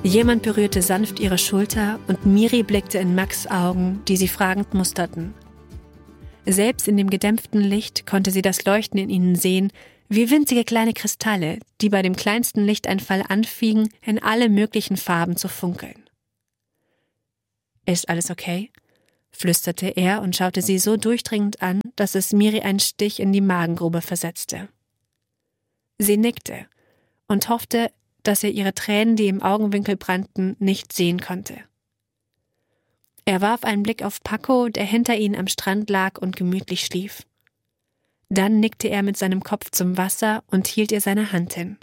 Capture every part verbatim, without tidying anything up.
Jemand berührte sanft ihre Schulter und Miri blickte in Max' Augen, die sie fragend musterten. Selbst in dem gedämpften Licht konnte sie das Leuchten in ihnen sehen, wie winzige kleine Kristalle, die bei dem kleinsten Lichteinfall anfingen, in alle möglichen Farben zu funkeln. »Ist alles okay?« flüsterte er und schaute sie so durchdringend an, dass es Miri einen Stich in die Magengrube versetzte. Sie nickte und hoffte, dass er ihre Tränen, die im Augenwinkel brannten, nicht sehen konnte. Er warf einen Blick auf Paco, der hinter ihnen am Strand lag und gemütlich schlief. Dann nickte er mit seinem Kopf zum Wasser und hielt ihr seine Hand hin.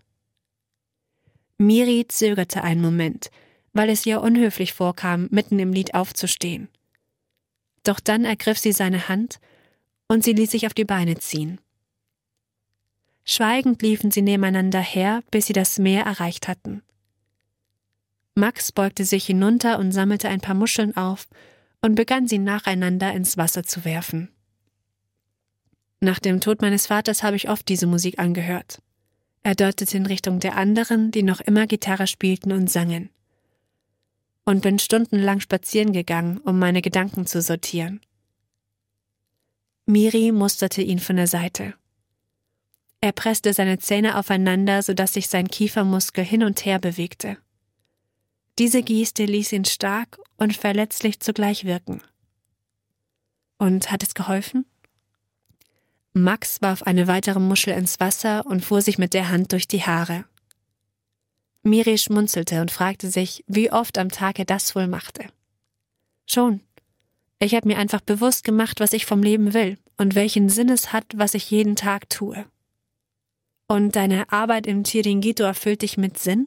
Miri zögerte einen Moment, weil es ihr unhöflich vorkam, mitten im Lied aufzustehen. Doch dann ergriff sie seine Hand und sie ließ sich auf die Beine ziehen. Schweigend liefen sie nebeneinander her, bis sie das Meer erreicht hatten. Max beugte sich hinunter und sammelte ein paar Muscheln auf und begann sie nacheinander ins Wasser zu werfen. Nach dem Tod meines Vaters habe ich oft diese Musik angehört. Er deutete in Richtung der anderen, die noch immer Gitarre spielten und sangen. Und bin stundenlang spazieren gegangen, um meine Gedanken zu sortieren. Miri musterte ihn von der Seite. Er presste seine Zähne aufeinander, sodass sich sein Kiefermuskel hin und her bewegte. Diese Geste ließ ihn stark und verletzlich zugleich wirken. Und hat es geholfen? Max warf eine weitere Muschel ins Wasser und fuhr sich mit der Hand durch die Haare. Miri schmunzelte und fragte sich, wie oft am Tag er das wohl machte. Schon. Ich habe mir einfach bewusst gemacht, was ich vom Leben will und welchen Sinn es hat, was ich jeden Tag tue. Und deine Arbeit im Chiringuito erfüllt dich mit Sinn?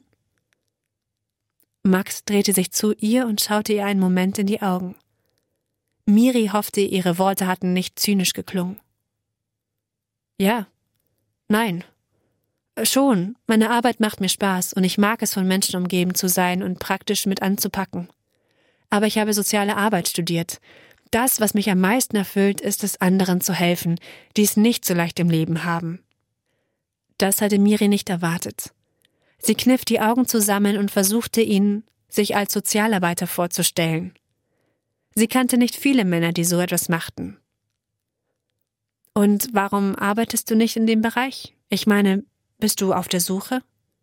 Max drehte sich zu ihr und schaute ihr einen Moment in die Augen. Miri hoffte, ihre Worte hatten nicht zynisch geklungen. Ja. Nein. Schon. Meine Arbeit macht mir Spaß und ich mag es, von Menschen umgeben zu sein und praktisch mit anzupacken. Aber ich habe soziale Arbeit studiert. Das, was mich am meisten erfüllt, ist es, anderen zu helfen, die es nicht so leicht im Leben haben. Das hatte Miri nicht erwartet. Sie kniff die Augen zusammen und versuchte ihn, sich als Sozialarbeiter vorzustellen. Sie kannte nicht viele Männer, die so etwas machten. Und warum arbeitest du nicht in dem Bereich? Ich meine, bist du auf der Suche?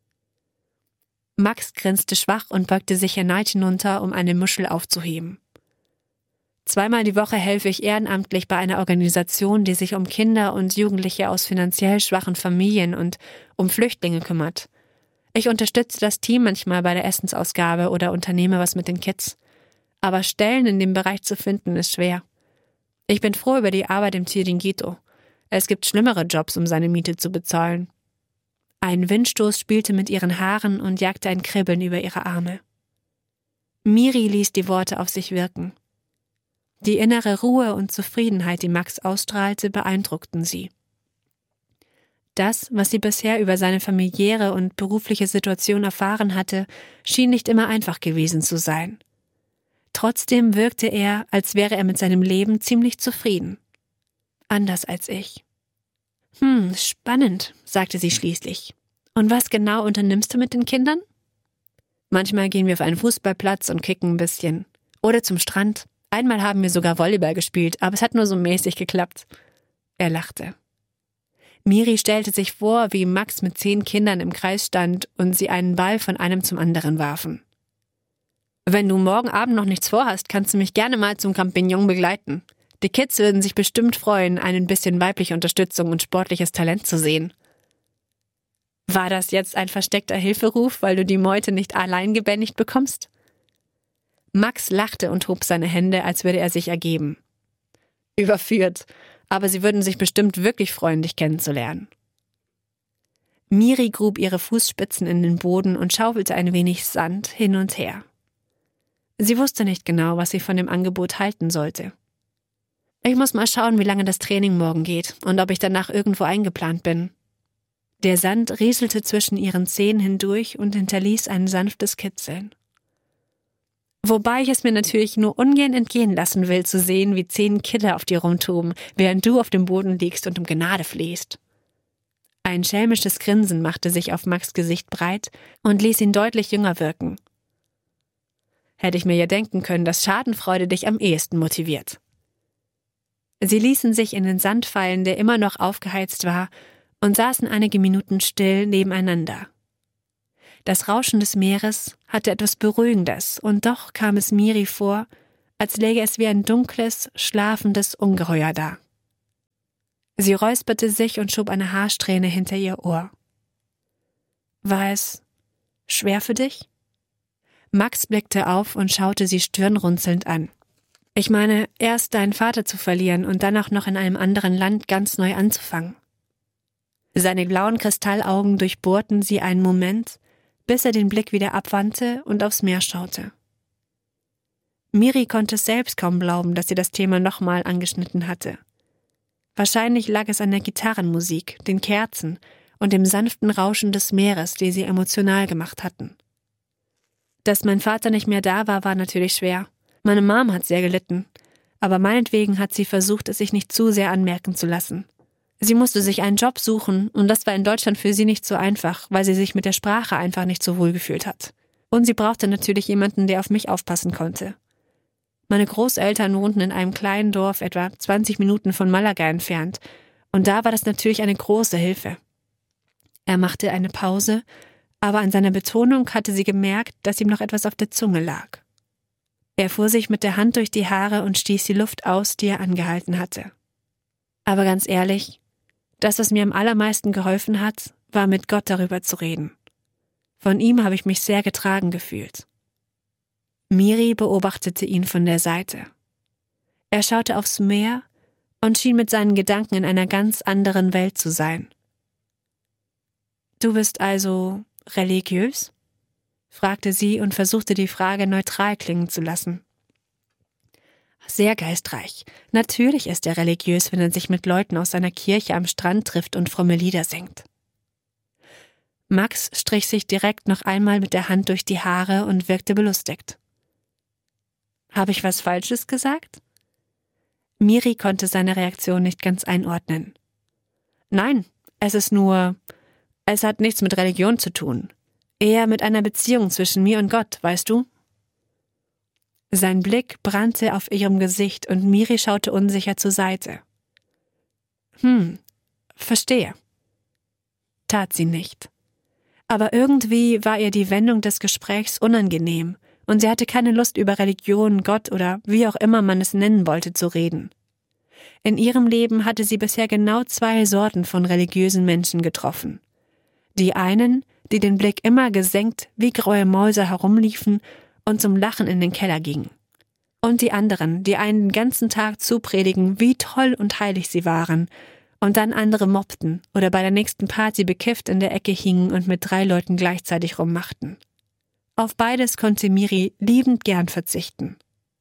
Max grinste schwach und beugte sich erneut hinunter, um eine Muschel aufzuheben. Zweimal die Woche helfe ich ehrenamtlich bei einer Organisation, die sich um Kinder und Jugendliche aus finanziell schwachen Familien und um Flüchtlinge kümmert. Ich unterstütze das Team manchmal bei der Essensausgabe oder unternehme was mit den Kids. Aber Stellen in dem Bereich zu finden, ist schwer. Ich bin froh über die Arbeit im Chiringuito. Es gibt schlimmere Jobs, um seine Miete zu bezahlen. Ein Windstoß spielte mit ihren Haaren und jagte ein Kribbeln über ihre Arme. Miri ließ die Worte auf sich wirken. Die innere Ruhe und Zufriedenheit, die Max ausstrahlte, beeindruckten sie. Das, was sie bisher über seine familiäre und berufliche Situation erfahren hatte, schien nicht immer einfach gewesen zu sein. Trotzdem wirkte er, als wäre er mit seinem Leben ziemlich zufrieden. Anders als ich. Hm, spannend, sagte sie schließlich. Und was genau unternimmst du mit den Kindern? Manchmal gehen wir auf einen Fußballplatz und kicken ein bisschen. Oder zum Strand. Einmal haben wir sogar Volleyball gespielt, aber es hat nur so mäßig geklappt. Er lachte. Miri stellte sich vor, wie Max mit zehn Kindern im Kreis stand und sie einen Ball von einem zum anderen warfen. Wenn du morgen Abend noch nichts vorhast, kannst du mich gerne mal zum Campignon begleiten. Die Kids würden sich bestimmt freuen, ein bisschen weibliche Unterstützung und sportliches Talent zu sehen. War das jetzt ein versteckter Hilferuf, weil du die Meute nicht allein gebändigt bekommst? Max lachte und hob seine Hände, als würde er sich ergeben. Überführt, aber sie würden sich bestimmt wirklich freuen, dich kennenzulernen. Miri grub ihre Fußspitzen in den Boden und schaufelte ein wenig Sand hin und her. Sie wusste nicht genau, was sie von dem Angebot halten sollte. Ich muss mal schauen, wie lange das Training morgen geht und ob ich danach irgendwo eingeplant bin. Der Sand rieselte zwischen ihren Zehen hindurch und hinterließ ein sanftes Kitzeln. Wobei ich es mir natürlich nur ungern entgehen lassen will, zu sehen, wie zehn Killer auf dir rumtoben, während du auf dem Boden liegst und um Gnade flehst. Ein schelmisches Grinsen machte sich auf Max' Gesicht breit und ließ ihn deutlich jünger wirken. Hätte ich mir ja denken können, dass Schadenfreude dich am ehesten motiviert. Sie ließen sich in den Sand fallen, der immer noch aufgeheizt war, und saßen einige Minuten still nebeneinander. Das Rauschen des Meeres hatte etwas Beruhigendes, und doch kam es Miri vor, als läge es wie ein dunkles, schlafendes Ungeheuer da. Sie räusperte sich und schob eine Haarsträhne hinter ihr Ohr. »War es schwer für dich?« Max blickte auf und schaute sie stirnrunzelnd an. »Ich meine, erst deinen Vater zu verlieren und dann auch noch in einem anderen Land ganz neu anzufangen.« Seine blauen Kristallaugen durchbohrten sie einen Moment, bis er den Blick wieder abwandte und aufs Meer schaute. Miri konnte es selbst kaum glauben, dass sie das Thema nochmal angeschnitten hatte. Wahrscheinlich lag es an der Gitarrenmusik, den Kerzen und dem sanften Rauschen des Meeres, die sie emotional gemacht hatten. Dass mein Vater nicht mehr da war, war natürlich schwer. Meine Mom hat sehr gelitten, aber meinetwegen hat sie versucht, es sich nicht zu sehr anmerken zu lassen. Sie musste sich einen Job suchen und das war in Deutschland für sie nicht so einfach, weil sie sich mit der Sprache einfach nicht so wohl gefühlt hat. Und sie brauchte natürlich jemanden, der auf mich aufpassen konnte. Meine Großeltern wohnten in einem kleinen Dorf, etwa zwanzig Minuten von Malaga entfernt, und da war das natürlich eine große Hilfe. Er machte eine Pause, aber an seiner Betonung hatte sie gemerkt, dass ihm noch etwas auf der Zunge lag. Er fuhr sich mit der Hand durch die Haare und stieß die Luft aus, die er angehalten hatte. Aber ganz ehrlich, das, was mir am allermeisten geholfen hat, war mit Gott darüber zu reden. Von ihm habe ich mich sehr getragen gefühlt. Miri beobachtete ihn von der Seite. Er schaute aufs Meer und schien mit seinen Gedanken in einer ganz anderen Welt zu sein. »Du bist also religiös?« fragte sie und versuchte die Frage neutral klingen zu lassen. »Sehr geistreich. Natürlich ist er religiös, wenn er sich mit Leuten aus seiner Kirche am Strand trifft und fromme Lieder singt.« Max strich sich direkt noch einmal mit der Hand durch die Haare und wirkte belustigt. »Habe ich was Falsches gesagt?« Miri konnte seine Reaktion nicht ganz einordnen. »Nein, es ist nur, es hat nichts mit Religion zu tun. Eher mit einer Beziehung zwischen mir und Gott, weißt du?« Sein Blick brannte auf ihrem Gesicht und Miri schaute unsicher zur Seite. »Hm, verstehe.« Tat sie nicht. Aber irgendwie war ihr die Wendung des Gesprächs unangenehm und sie hatte keine Lust, über Religion, Gott oder wie auch immer man es nennen wollte, zu reden. In ihrem Leben hatte sie bisher genau zwei Sorten von religiösen Menschen getroffen. Die einen, die den Blick immer gesenkt wie graue Mäuse herumliefen und zum Lachen in den Keller gingen. Und die anderen, die einen den ganzen Tag zupredigen, wie toll und heilig sie waren, und dann andere mobbten oder bei der nächsten Party bekifft in der Ecke hingen und mit drei Leuten gleichzeitig rummachten. Auf beides konnte Miri liebend gern verzichten.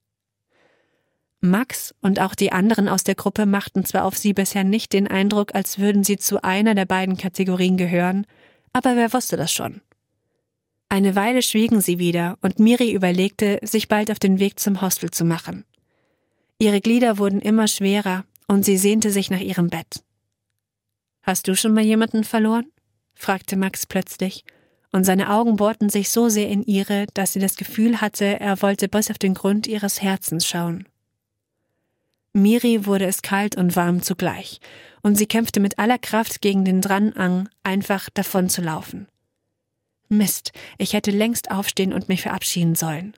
Max und auch die anderen aus der Gruppe machten zwar auf sie bisher nicht den Eindruck, als würden sie zu einer der beiden Kategorien gehören, aber wer wusste das schon? Eine Weile schwiegen sie wieder und Miri überlegte, sich bald auf den Weg zum Hostel zu machen. Ihre Glieder wurden immer schwerer und sie sehnte sich nach ihrem Bett. »Hast du schon mal jemanden verloren?« fragte Max plötzlich, und seine Augen bohrten sich so sehr in ihre, dass sie das Gefühl hatte, er wollte bis auf den Grund ihres Herzens schauen. Miri wurde es kalt und warm zugleich, und sie kämpfte mit aller Kraft gegen den Dranhang, einfach davon zu laufen. Mist, ich hätte längst aufstehen und mich verabschieden sollen.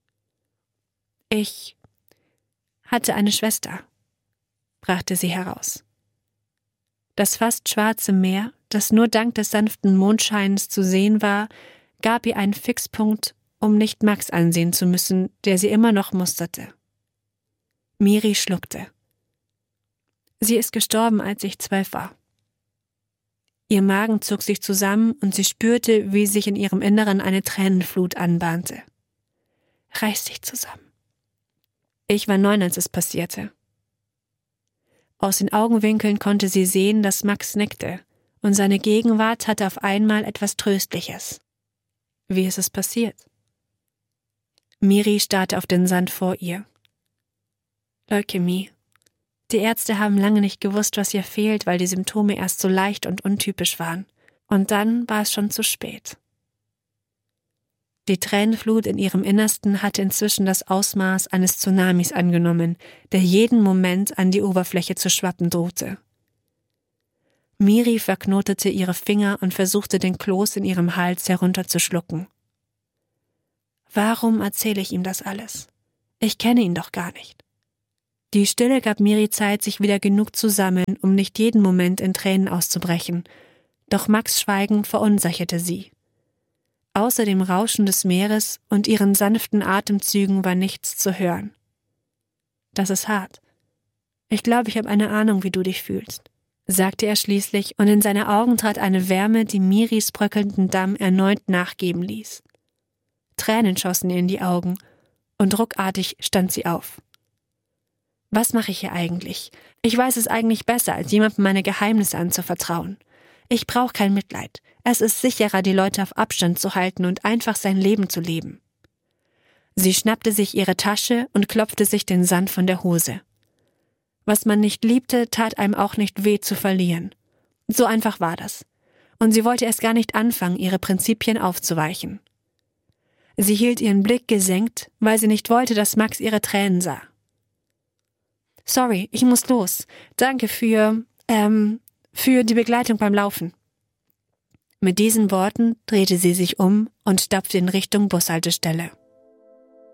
Ich hatte eine Schwester, brachte sie heraus. Das fast schwarze Meer, das nur dank des sanften Mondscheins zu sehen war, gab ihr einen Fixpunkt, um nicht Max ansehen zu müssen, der sie immer noch musterte. Miri schluckte. Sie ist gestorben, als ich zwölf war. Ihr Magen zog sich zusammen und sie spürte, wie sich in ihrem Inneren eine Tränenflut anbahnte. Reiß dich zusammen. Ich war neun, als es passierte. Aus den Augenwinkeln konnte sie sehen, dass Max nickte, und seine Gegenwart hatte auf einmal etwas Tröstliches. Wie ist es passiert? Miri starrte auf den Sand vor ihr. Leukämie. Die Ärzte haben lange nicht gewusst, was ihr fehlt, weil die Symptome erst so leicht und untypisch waren. Und dann war es schon zu spät. Die Tränenflut in ihrem Innersten hatte inzwischen das Ausmaß eines Tsunamis angenommen, der jeden Moment an die Oberfläche zu schwappen drohte. Miri verknotete ihre Finger und versuchte, den Kloß in ihrem Hals herunterzuschlucken. Warum erzähle ich ihm das alles? Ich kenne ihn doch gar nicht. Die Stille gab Miri Zeit, sich wieder genug zu sammeln, um nicht jeden Moment in Tränen auszubrechen, doch Max' Schweigen verunsicherte sie. Außer dem Rauschen des Meeres und ihren sanften Atemzügen war nichts zu hören. Das ist hart. Ich glaube, ich habe eine Ahnung, wie du dich fühlst, sagte er schließlich, und in seine Augen trat eine Wärme, die Miris bröckelnden Damm erneut nachgeben ließ. Tränen schossen ihr in die Augen, und ruckartig stand sie auf. Was mache ich hier eigentlich? Ich weiß es eigentlich besser, als jemandem meine Geheimnisse anzuvertrauen. Ich brauche kein Mitleid. Es ist sicherer, die Leute auf Abstand zu halten und einfach sein Leben zu leben. Sie schnappte sich ihre Tasche und klopfte sich den Sand von der Hose. Was man nicht liebte, tat einem auch nicht weh zu verlieren. So einfach war das. Und sie wollte erst gar nicht anfangen, ihre Prinzipien aufzuweichen. Sie hielt ihren Blick gesenkt, weil sie nicht wollte, dass Max ihre Tränen sah. Sorry, ich muss los. Danke für, ähm, für die Begleitung beim Laufen. Mit diesen Worten drehte sie sich um und stapfte in Richtung Bushaltestelle.